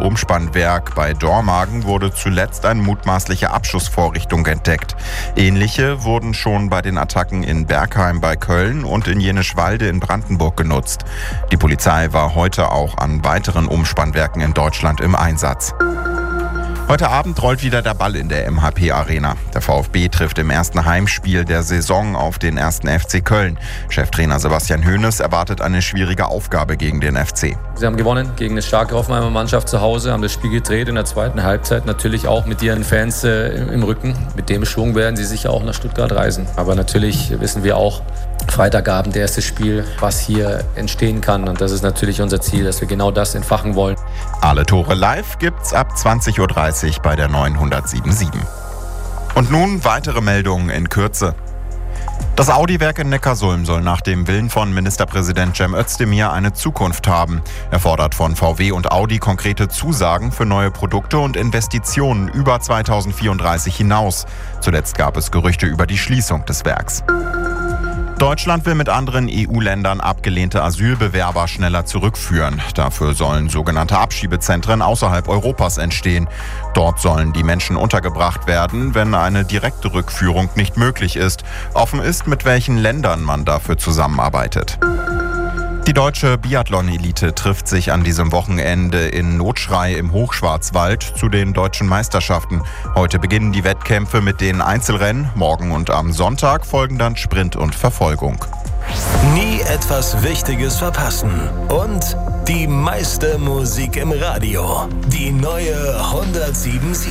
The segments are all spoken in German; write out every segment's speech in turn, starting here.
Umspannwerk bei Dormagen wurde zuletzt eine mutmaßliche Abschussvorrichtung entdeckt. Ähnliche wurden schon bei den Attacken in Bergheim bei Köln und in Jenischwalde in Brandenburg genutzt. Die Polizei war heute auch an weiteren Umspannwerken in Deutschland im Einsatz. Heute Abend rollt wieder der Ball in der MHP-Arena. Der VfB trifft im ersten Heimspiel der Saison auf den 1. FC Köln. Cheftrainer Sebastian Hoeneß erwartet eine schwierige Aufgabe gegen den FC. Sie haben gewonnen gegen eine starke Hoffenheimer Mannschaft zu Hause, haben das Spiel gedreht in der zweiten Halbzeit, natürlich auch mit ihren Fans im Rücken. Mit dem Schwung werden sie sicher auch nach Stuttgart reisen. Aber natürlich wissen wir auch, Freitagabend, erstes Spiel, was hier entstehen kann. Und das ist natürlich unser Ziel, dass wir genau das entfachen wollen. Alle Tore live gibt's ab 20.30 Uhr bei der 907.7. Und nun weitere Meldungen in Kürze. Das Audi-Werk in Neckarsulm soll nach dem Willen von Ministerpräsident Cem Özdemir eine Zukunft haben. Er fordert von VW und Audi konkrete Zusagen für neue Produkte und Investitionen über 2034 hinaus. Zuletzt gab es Gerüchte über die Schließung des Werks. Deutschland will mit anderen EU-Ländern abgelehnte Asylbewerber schneller zurückführen. Dafür sollen sogenannte Abschiebezentren außerhalb Europas entstehen. Dort sollen die Menschen untergebracht werden, wenn eine direkte Rückführung nicht möglich ist. Offen ist, mit welchen Ländern man dafür zusammenarbeitet. Die deutsche Biathlon-Elite trifft sich an diesem Wochenende in Notschrei im Hochschwarzwald zu den deutschen Meisterschaften. Heute beginnen die Wettkämpfe mit den Einzelrennen. Morgen und am Sonntag folgen dann Sprint und Verfolgung. Nie etwas Wichtiges verpassen. Und die meiste Musik im Radio. Die neue 107.7.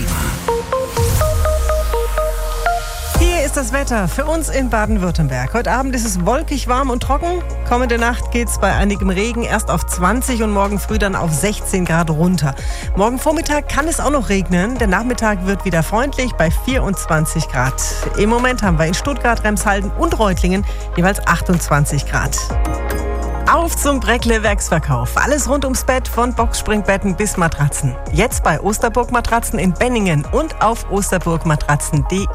Hier ist das Wetter für uns in Baden-Württemberg. Heute Abend ist es wolkig, warm und trocken. Kommende Nacht geht es bei einigem Regen erst auf 20 und morgen früh dann auf 16 Grad runter. Morgen Vormittag kann es auch noch regnen. Der Nachmittag wird wieder freundlich bei 24 Grad. Im Moment haben wir in Stuttgart, Remshalden und Reutlingen jeweils 28 Grad. Auf zum Breckle-Werksverkauf. Alles rund ums Bett, von Boxspringbetten bis Matratzen. Jetzt bei Osterburg Matratzen in Benningen und auf osterburgmatratzen.de.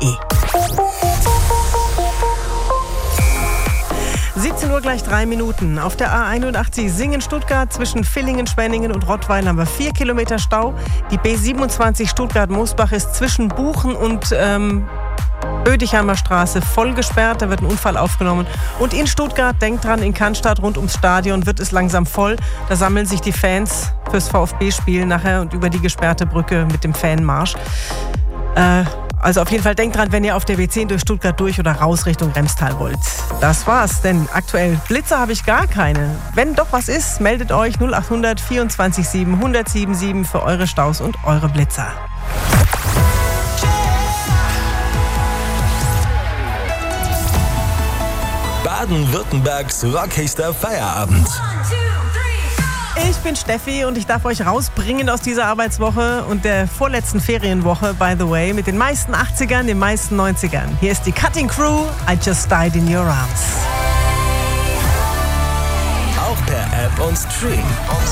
17 Uhr gleich 3 Minuten. Auf der A81 Singen-Stuttgart zwischen Villingen, Spenningen und Rottweil haben wir 4 Kilometer Stau. Die B27 Stuttgart-Mosbach ist zwischen Buchen und Bödigheimer Straße voll gesperrt, da wird ein Unfall aufgenommen. Und in Stuttgart, denkt dran, in Cannstatt rund ums Stadion wird es langsam voll. Da sammeln sich die Fans fürs VfB-Spiel nachher und über die gesperrte Brücke mit dem Fanmarsch. Also auf jeden Fall denkt dran, wenn ihr auf der B10 durch Stuttgart durch oder raus Richtung Remstal wollt. Das war's, denn aktuell Blitzer habe ich gar keine. Wenn doch was ist, meldet euch 0800 24 7 1077 für eure Staus und eure Blitzer. Baden-Württembergs rockigster Feierabend. Ich bin Steffi und ich darf euch rausbringen aus dieser Arbeitswoche und der vorletzten Ferienwoche, by the way, mit den meisten 80ern, den meisten 90ern. Hier ist die Cutting Crew, I Just Died in Your Arms. Auch per App und Stream.